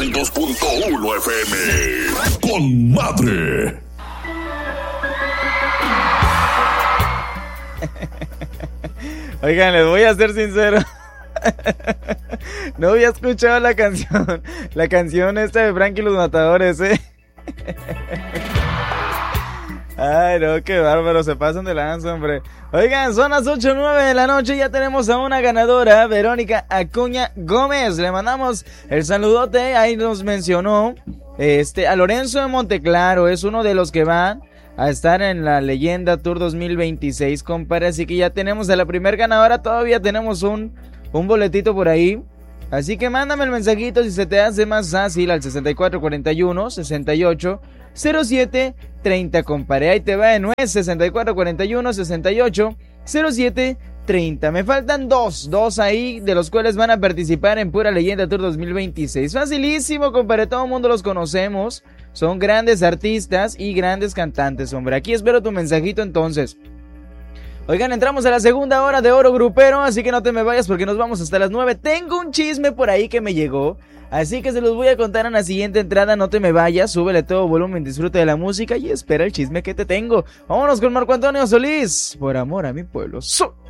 92.1 FM. Con madre. Oigan, les voy a ser sincero. No había escuchado la canción esta de Frankie y los Matadores, Ay, no, qué bárbaro, se pasan de lanza, hombre. Oigan, son las 8:09 de la noche, ya tenemos a una ganadora, Verónica Acuña Gómez. Le mandamos el saludote, ahí nos mencionó a Lorenzo de Monteclaro, es uno de los que van a estar en la Leyenda Tour 2026, compadre. Así que ya tenemos a la primer ganadora, todavía tenemos un boletito por ahí. Así que mándame el mensajito si se te hace más fácil al 6441-680730, compadre. Ahí te va de nuez, 6441-680730. Me faltan dos ahí, de los cuales van a participar en Pura Leyenda Tour 2026. Facilísimo, compadre, todo el mundo los conocemos. Son grandes artistas y grandes cantantes, hombre. Aquí espero tu mensajito entonces. Oigan, entramos a la segunda hora de Oro Grupero, así que no te me vayas porque nos vamos hasta las 9. Tengo un chisme por ahí que me llegó, así que se los voy a contar en la siguiente entrada. No te me vayas, súbele todo volumen, disfruta de la música y espera el chisme que te tengo. Vámonos con Marco Antonio Solís, Por Amor a Mi Pueblo.